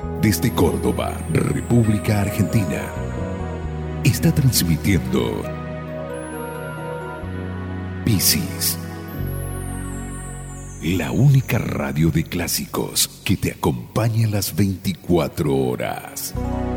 Desde Córdoba, República Argentina, está transmitiendo Piscis, la única radio de clásicos que te acompaña las 24 horas.